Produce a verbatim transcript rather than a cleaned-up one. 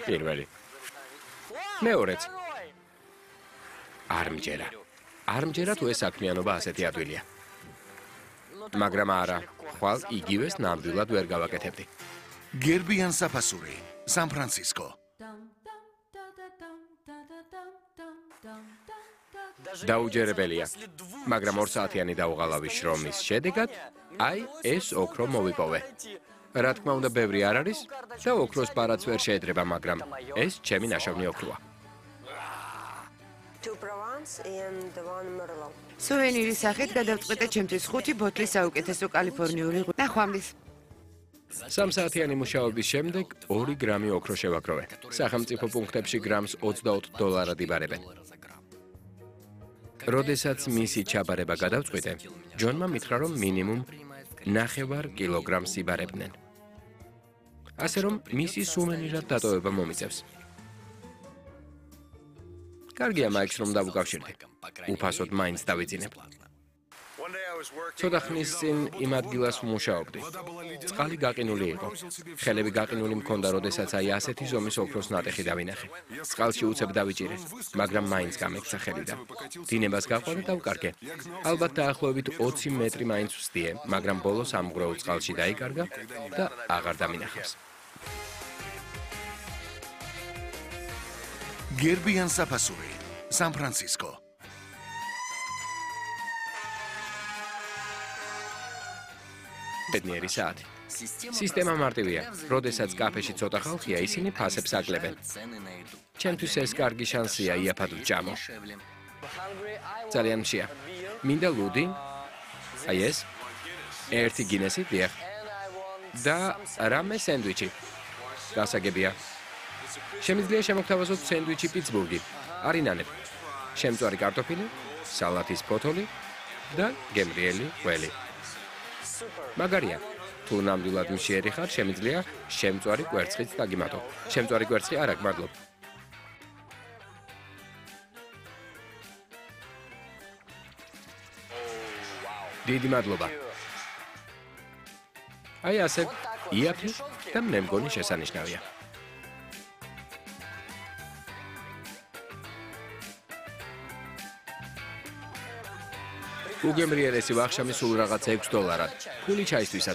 პირველი. მეორეც. არ მჯერა. არ მჯერა თუ ეს საქმიანობა ასეთი ადვილია. მაგრამ არა, ხვალ იგივეს ნამდვილად ვერ გავაკეთებდი. გერბიან საფასური, სან-ფრანცისკო. დაუჯერებელია, მაგრამ ორ საათიანი დაუღალავი შრომის შედეგად, აი ეს ოქრო მოვიპოვე. რა თქმა უნდა, ბევრი არ არის და ოქროს პარაც ვერ შეედრება, მაგრამ ეს ჩემი ნაშოვნი ოქროა. სუვენირის სახით გადავწყვეტე ჩემთვის ხუთი ბოთლი საუკეთესო კალიფორნიული ნახვამდის. სამსაათიანი მუშაობის შემდეგ ორი გრამი ოქრო შევაგროვე. სახელმწიფო პუნქტებში გრამს ოცდაოთხ დოლარად იბარებენ. როდესაც მისი ჩაბარება გადავწყვიტე, ჯონმა მითხრა, რომ მინიმუმ ნახევარ კილოგრამს იბარებდნენ. ასე რომ მისი სუვენირად დატოვება მომიწევს. კარგია მაიქს რომ დავუკავშირდი. უფასოდ მაინც დავიძინებ. ცოტა ხნის წინ იმ ადგილას ვმუშაობდი. წყალი გაყინული იყო. ხელები გაყინული მქონდა, როდესაც აი ასეთი ზომის ოქროს ნატეხი დავინახე. წყალში უცებ დავიჭირე, მაგრამ მაინც გამექცა ხელიდან. დინებას გაყვანე და დავკარგე. ალბათ დაახლოებით ოცი მეტრი მაინც ვსდიე, მაგრამ ბოლოს ამღვრეულ წყალში დაიკარგა და აღარ დამინახავს. გერბიან საფასური, სან-ფრანცისკო. ბედნიერი საათი. სისტემა მარტივია. როდესაც კაფეში ცოტა ხალხია, ისინი ფასებს აკლებენ. ჩემთვის ეს კარგი შანსია იაფად ვჭამო. ძალიან მშია. მინდა ლუდი, აი ეს, ერთი გინესი, დიახ. და რამე სენდვიჩი. გასაგებია. შემიძლია შემოგთავაზოთ სენდვიჩი პიცბურგი, არინანებ, შემწვარი კარტოფილი, სალათის ფოთოლი და გემრიელი ყველი. მაგარია, თუ ნამდვილად მშიერი ხარ, შემიძლია შემწვარი კვერცხიც დაგიმატო. შემწვარი კვერცხი არა, გმადლობ. დიდი მადლობა. აი ასე, იაფი და მე მგონი შესანიშნავია. უგემრიელესი ვახშამი სულ რაღაც ექვს დოლარად. ფული ჩაისთვისაც